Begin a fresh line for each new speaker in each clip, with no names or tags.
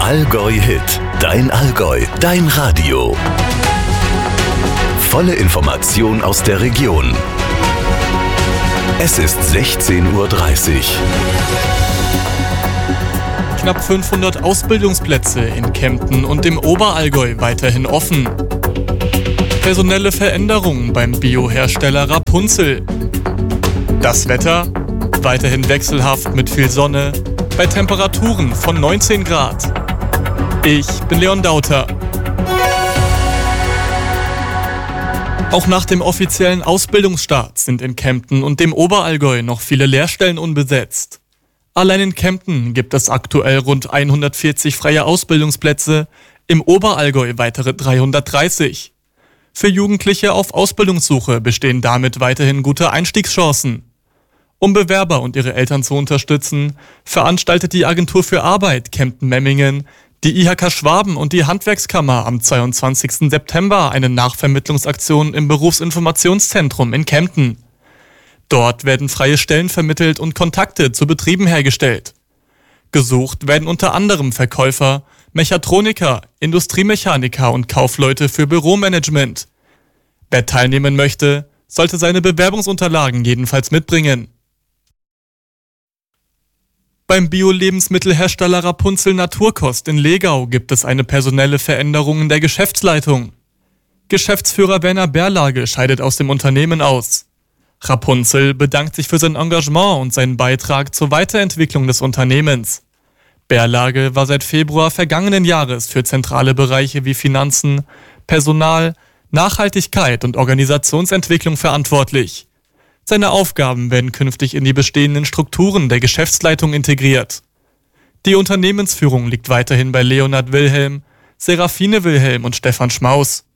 Allgäu Hit, dein Allgäu, dein Radio. Volle Information aus der Region. Es ist 16:30 Uhr.
Knapp 500 Ausbildungsplätze in Kempten und im Oberallgäu weiterhin offen. Personelle Veränderungen beim Biohersteller Rapunzel. Das Wetter weiterhin wechselhaft mit viel Sonne bei Temperaturen von 19 Grad. Ich bin Leon Dauter. Auch nach dem offiziellen Ausbildungsstart sind in Kempten und dem Oberallgäu noch viele Lehrstellen unbesetzt. Allein in Kempten gibt es aktuell rund 140 freie Ausbildungsplätze, im Oberallgäu weitere 330. Für Jugendliche auf Ausbildungssuche bestehen damit weiterhin gute Einstiegschancen. Um Bewerber und ihre Eltern zu unterstützen, veranstaltet die Agentur für Arbeit Kempten-Memmingen, die IHK Schwaben und die Handwerkskammer am 22. September eine Nachvermittlungsaktion im Berufsinformationszentrum in Kempten. Dort werden freie Stellen vermittelt und Kontakte zu Betrieben hergestellt. Gesucht werden unter anderem Verkäufer, Mechatroniker, Industriemechaniker und Kaufleute für Büromanagement. Wer teilnehmen möchte, sollte seine Bewerbungsunterlagen jedenfalls mitbringen. Beim Bio-Lebensmittelhersteller Rapunzel Naturkost in Legau gibt es eine personelle Veränderung in der Geschäftsleitung. Geschäftsführer Werner Berlage scheidet aus dem Unternehmen aus. Rapunzel bedankt sich für sein Engagement und seinen Beitrag zur Weiterentwicklung des Unternehmens. Berlage war seit Februar vergangenen Jahres für zentrale Bereiche wie Finanzen, Personal, Nachhaltigkeit und Organisationsentwicklung verantwortlich. Seine Aufgaben werden künftig in die bestehenden Strukturen der Geschäftsleitung integriert. Die Unternehmensführung liegt weiterhin bei Leonhard Wilhelm, Serafine Wilhelm und Stefan Schmaus.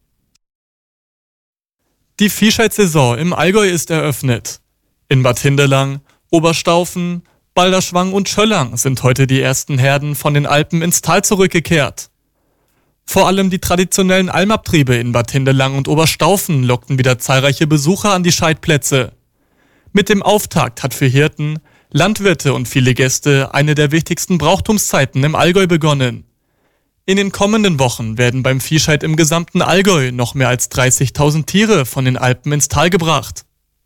Die Viehscheidsaison im Allgäu ist eröffnet. In Bad Hindelang, Oberstaufen, Balderschwang und Schöllang sind heute die ersten Herden von den Alpen ins Tal zurückgekehrt. Vor allem die traditionellen Almabtriebe in Bad Hindelang und Oberstaufen lockten wieder zahlreiche Besucher an die Scheidplätze. Mit dem Auftakt hat für Hirten, Landwirte und viele Gäste eine der wichtigsten Brauchtumszeiten im Allgäu begonnen. In den kommenden Wochen werden beim Viehscheid im gesamten Allgäu noch mehr als 30.000 Tiere von den Alpen ins Tal gebracht.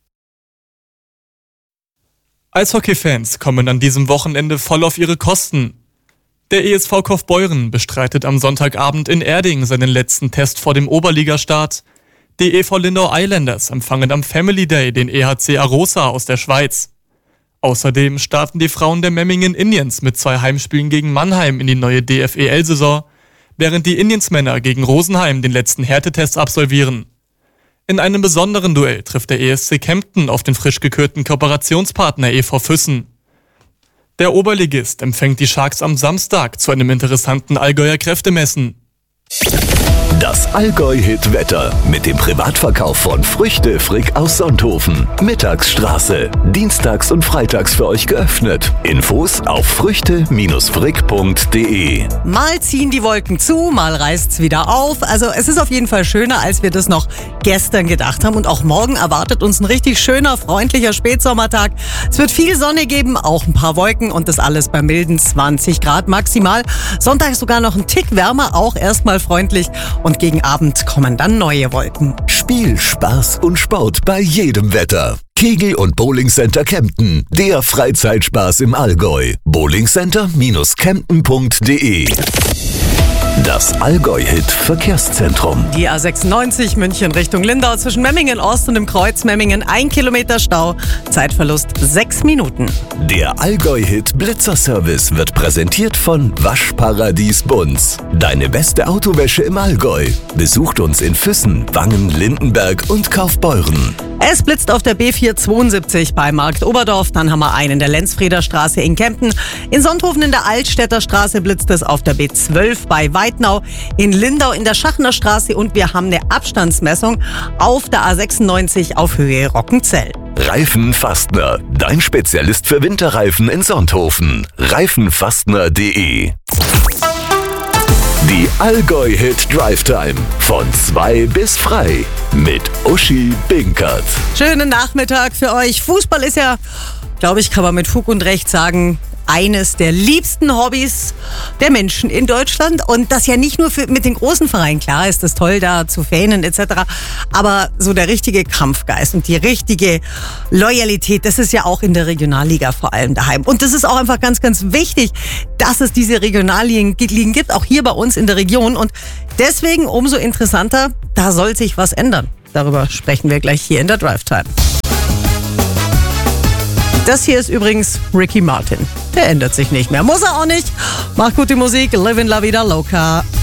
Eishockeyfans kommen an diesem Wochenende voll auf ihre Kosten. Der ESV Kaufbeuren bestreitet am Sonntagabend in Erding seinen letzten Test vor dem Oberligastart. Die EV Lindau Islanders empfangen am Family Day den EHC Arosa aus der Schweiz. Außerdem starten die Frauen der Memmingen Indians mit 2 Heimspielen gegen Mannheim in die neue DFEL-Saison, während die Indians-Männer gegen Rosenheim den letzten Härtetest absolvieren. In einem besonderen Duell trifft der ESC Kempten auf den frisch gekürten Kooperationspartner EV Füssen. Der Oberligist empfängt die Sharks am Samstag zu einem interessanten Allgäuer Kräftemessen.
Das Allgäu-Hit-Wetter mit dem Privatverkauf von Früchte Frick aus Sonthofen. Mittagsstraße. Dienstags und freitags für euch geöffnet. Infos auf früchte-frick.de.
Mal ziehen die Wolken zu, mal reißt's wieder auf. Also es ist auf jeden Fall schöner, als wir das noch gestern gedacht haben. Und auch morgen erwartet uns ein richtig schöner, freundlicher Spätsommertag. Es wird viel Sonne geben, auch ein paar Wolken und das alles bei milden 20 Grad maximal. Sonntag sogar noch ein Tick wärmer, auch erstmal freundlich. Und gegen Abend kommen dann neue Wolken.
Spiel, Spaß und Sport bei jedem Wetter. Kegel- und Bowlingcenter Kempten. Der Freizeitspaß im Allgäu. bowlingcenter-kempten.de. Das Allgäu-Hit-Verkehrszentrum.
Die A96 München Richtung Lindau zwischen Memmingen Ost und dem Kreuz Memmingen 1 Kilometer Stau. Zeitverlust 6 Minuten.
Der Allgäu-Hit-Blitzerservice wird präsentiert von Waschparadies Bunz. Deine beste Autowäsche im Allgäu. Besucht uns in Füssen, Wangen, Lindenberg und Kaufbeuren.
Es blitzt auf der B472 bei Markt Oberdorf. Dann haben wir einen in der Lenzfrieder Straße in Kempten. In Sonthofen in der Altstädter Straße blitzt es auf der B12 bei Weidnau. In Lindau in der Schachner Straße. Und wir haben eine Abstandsmessung auf der A96 auf Höhe Rockenzell.
Reifenfastner, dein Spezialist für Winterreifen in Sonthofen. Reifenfastner.de. Die Allgäu-Hit Drive Time von 2 bis frei mit Uschi Binkert.
Schönen Nachmittag für euch. Fußball ist ja, glaube ich, kann man mit Fug und Recht sagen, eines der liebsten Hobbys der Menschen in Deutschland. Und das ja nicht nur mit den großen Vereinen. Klar ist das toll, da zu fähnen etc. Aber so der richtige Kampfgeist und die richtige Loyalität, das ist ja auch in der Regionalliga vor allem daheim. Und das ist auch einfach ganz, ganz wichtig, dass es diese Regionalligen gibt, auch hier bei uns in der Region. Und deswegen umso interessanter, da soll sich was ändern. Darüber sprechen wir gleich hier in der Drive Time. Das hier ist übrigens Ricky Martin. Der ändert sich nicht mehr. Muss er auch nicht. Macht gute Musik. Livin' La Vida Loca.